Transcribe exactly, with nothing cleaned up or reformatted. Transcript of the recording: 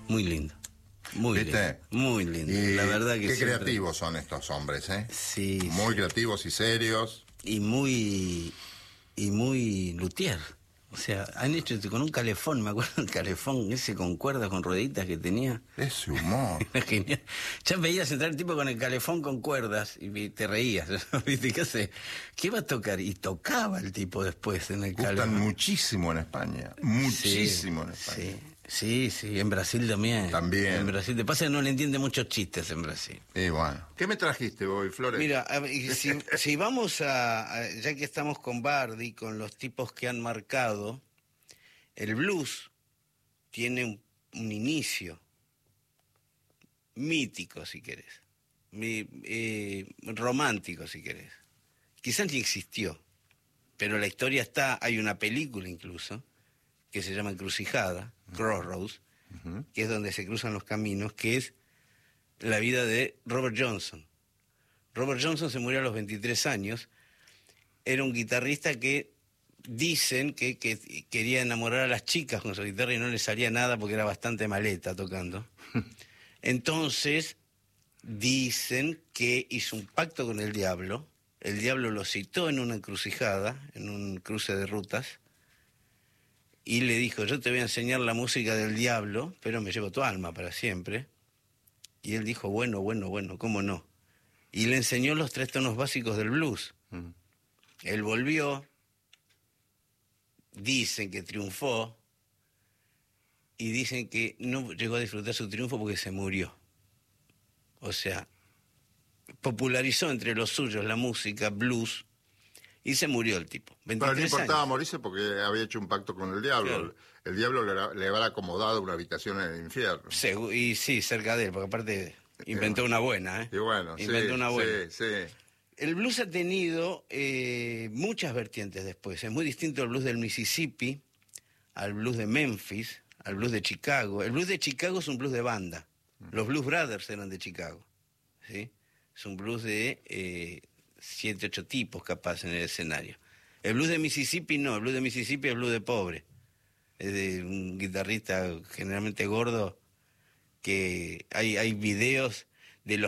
muy lindo. Muy ¿Viste? lindo, muy lindo. Y la verdad que qué siempre... creativos son estos hombres, ¿eh? Sí. Muy sí. creativos y serios. Y muy... Y muy luthier. O sea, han hecho con un calefón, me acuerdo el calefón ese con cuerdas, con rueditas que tenía. Ese humor. Era genial. Ya veías entrar el tipo con el calefón con cuerdas y te reías. ¿Viste? ¿Qué hace? ¿Qué va a tocar? Y tocaba el tipo después en el Gustan calefón. muchísimo en España. Muchísimo sí, en España. Sí. Sí, sí, en Brasil también. También. En Brasil. Te pasa que no le entiende muchos chistes en Brasil. Y bueno. ¿Qué me trajiste hoy, Flores? Mira, a ver, y si, si vamos a, a... Ya que estamos con Bardi, con los tipos que han marcado, el blues tiene un, un inicio mítico, si querés. Mi, eh, romántico, si querés. Quizás ni existió, pero la historia está... Hay una película incluso, que se llama Encrucijada, Crossroads, uh-huh. que es donde se cruzan los caminos, que es la vida de Robert Johnson. Robert Johnson se murió a los veintitrés años, era un guitarrista que dicen que, que quería enamorar a las chicas con su guitarra y no le salía nada porque era bastante maleta tocando. Entonces, dicen que hizo un pacto con el diablo, el diablo lo citó en una encrucijada, en un cruce de rutas, y le dijo, yo te voy a enseñar la música del diablo, pero me llevo tu alma para siempre. Y él dijo, bueno, bueno, bueno, ¿cómo no? Y le enseñó los tres tonos básicos del blues. Uh-huh. Él volvió, dicen que triunfó, y dicen que no llegó a disfrutar su triunfo porque se murió. O sea, popularizó entre los suyos la música blues, y se murió el tipo. Pero no importaba años. morirse porque había hecho un pacto con el diablo. Claro. El, el diablo le, le habrá acomodado una habitación en el infierno. Sí, y sí, cerca de él, porque aparte inventó una buena, ¿eh? Y bueno, inventó sí, una buena. Sí, sí. El blues ha tenido eh, muchas vertientes después. Es muy distinto al blues del Mississippi, al blues de Memphis, al blues de Chicago. El blues de Chicago es un blues de banda. Los Blues Brothers eran de Chicago, ¿sí? Es un blues de... Eh, siete, ocho tipos capaz en el escenario. El blues de Mississippi no, el blues de Mississippi es blues de pobre. Es de un guitarrista generalmente gordo, que hay, hay videos